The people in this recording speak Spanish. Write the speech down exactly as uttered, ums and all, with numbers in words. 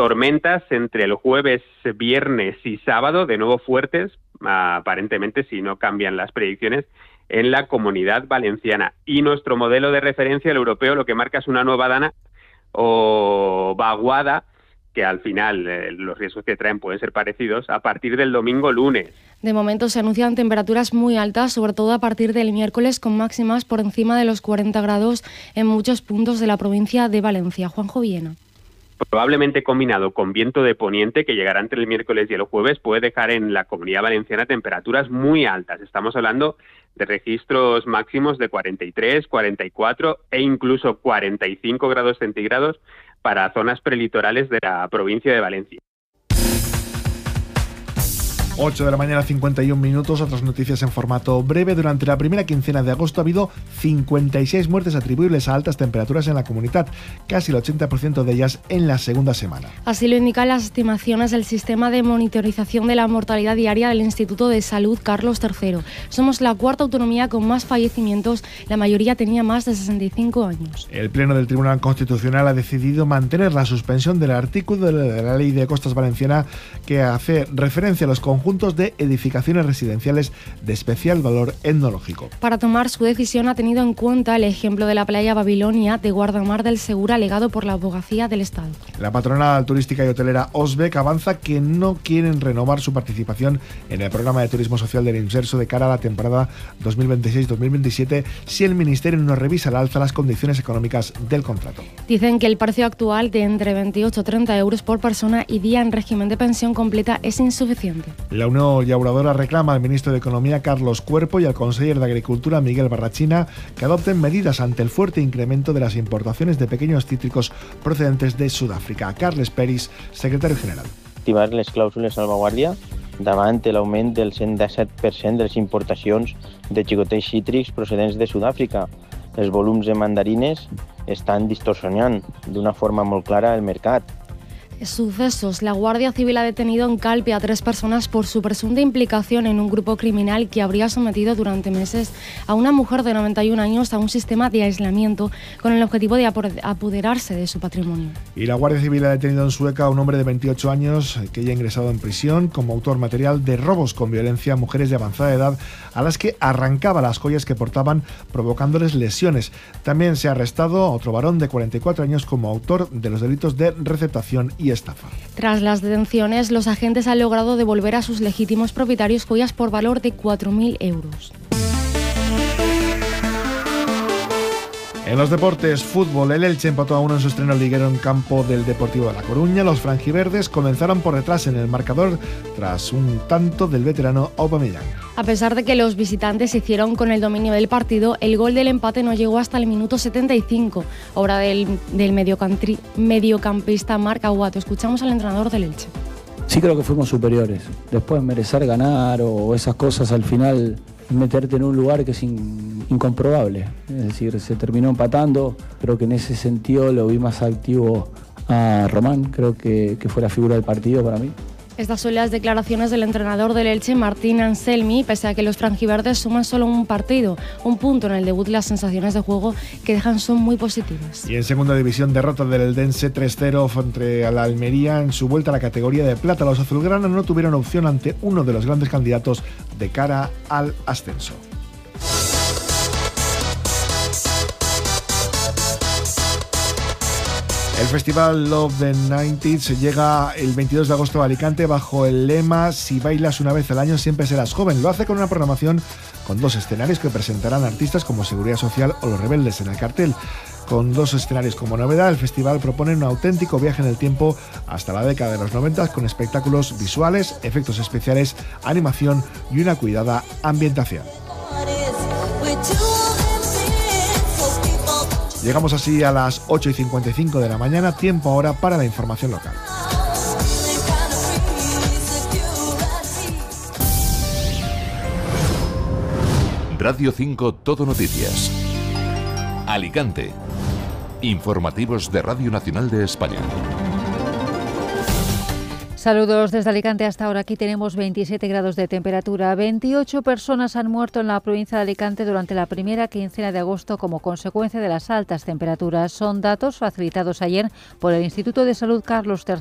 tormentas entre el jueves, viernes y sábado, de nuevo fuertes, aparentemente si no cambian las predicciones, en la Comunidad Valenciana. Y nuestro modelo de referencia, el europeo, lo que marca es una nueva dana o vaguada, que al final eh, los riesgos que traen pueden ser parecidos, a partir del domingo lunes. De momento se anuncian temperaturas muy altas, sobre todo a partir del miércoles, con máximas por encima de los cuarenta grados en muchos puntos de la provincia de Valencia. Juanjo Villena. Probablemente combinado con viento de poniente, que llegará entre el miércoles y el jueves, puede dejar en la Comunidad Valenciana temperaturas muy altas. Estamos hablando de registros máximos de cuarenta y tres, cuarenta y cuatro e incluso cuarenta y cinco grados centígrados para zonas prelitorales de la provincia de Valencia. ocho de la mañana, cincuenta y un minutos. Otras noticias en formato breve. Durante la primera quincena de agosto ha habido cincuenta y seis muertes atribuibles a altas temperaturas en la comunidad, casi el ochenta por ciento de ellas en la segunda semana. Así lo indican las estimaciones del sistema de monitorización de la mortalidad diaria del Instituto de Salud Carlos tercero. Somos la cuarta autonomía con más fallecimientos, la mayoría tenía más de sesenta y cinco años. El Pleno del Tribunal Constitucional ha decidido mantener la suspensión del artículo de la Ley de Costas Valenciana que hace referencia a los conjuntos de edificaciones residenciales de especial valor etnológico. Para tomar su decisión ha tenido en cuenta el ejemplo de la playa Babilonia de Guardamar del Segura, alegado por la Abogacía del Estado. La patronal turística y hotelera Osbec avanza que no quieren renovar su participación en el programa de turismo social del Inserso de cara a la temporada dos mil veintiséis dos mil veintisiete si el Ministerio no revisa al alza las condiciones económicas del contrato. Dicen que el precio actual de entre veintiocho y treinta euros por persona y día en régimen de pensión completa es insuficiente. La Unión Llauradora reclama al ministro de Economía Carlos Cuerpo y al conseller de Agricultura Miguel Barrachina que adopten medidas ante el fuerte incremento de las importaciones de pequeños cítricos procedentes de Sudáfrica. Carles Peris, secretario general. Activar les clàusules salvaguàrdia davant l'augment del cent disset per cent de les importacions de xicotets cítrics procedents de Sud-àfrica. Els volums de mandarines estan distorsionant d'una forma molt clara el mercat. Sucesos. La Guardia Civil ha detenido en Calpe a tres personas por su presunta implicación en un grupo criminal que habría sometido durante meses a una mujer de noventa y un años a un sistema de aislamiento con el objetivo de apoderarse de su patrimonio. Y la Guardia Civil ha detenido en Sueca a un hombre de veintiocho años que ya ha ingresado en prisión como autor material de robos con violencia a mujeres de avanzada edad a las que arrancaba las joyas que portaban provocándoles lesiones. También se ha arrestado a otro varón de cuarenta y cuatro años como autor de los delitos de receptación y estafa. Tras las detenciones, los agentes han logrado devolver a sus legítimos propietarios joyas por valor de cuatro mil euros. En los deportes, fútbol, el Elche empató a uno en su estreno liguero en campo del Deportivo de La Coruña. Los franjiverdes comenzaron por detrás en el marcador tras un tanto del veterano Aubameyang. A pesar de que los visitantes hicieron con el dominio del partido, el gol del empate no llegó hasta el minuto setenta y cinco, obra del, del mediocampista Marc Aguato. Escuchamos al entrenador del Elche. Sí creo que fuimos superiores. Después merecer ganar o esas cosas al final, meterte en un lugar que es in, incomprobable. Es decir, se terminó empatando. Creo que en ese sentido lo vi más activo a Román. Creo que, que fue la figura del partido para mí. Estas son las declaraciones del entrenador del Elche, Martín Anselmi. Pese a que los franjiverdes suman solo un partido, un punto en el debut, las sensaciones de juego que dejan son muy positivas. Y en segunda división, derrota del Eldense tres cero frente a la Almería en su vuelta a la categoría de plata. Los azulgranas no tuvieron opción ante uno de los grandes candidatos de cara al ascenso. El festival Love the noventa llega el veintidós de agosto a Alicante bajo el lema "Si bailas una vez al año siempre serás joven". Lo hace con una programación con dos escenarios que presentarán artistas como Seguridad Social o Los Rebeldes en el cartel. Con dos escenarios como novedad, el festival propone un auténtico viaje en el tiempo hasta la década de los noventa con espectáculos visuales, efectos especiales, animación y una cuidada ambientación. Llegamos así a las ocho y cincuenta y cinco de la mañana, tiempo ahora para la información local. Radio cinco Todo Noticias. Alicante. Informativos de Radio Nacional de España. Saludos desde Alicante. Hasta ahora aquí tenemos veintisiete grados de temperatura. veintiocho personas han muerto en la provincia de Alicante durante la primera quincena de agosto como consecuencia de las altas temperaturas. Son datos facilitados ayer por el Instituto de Salud Carlos tercero.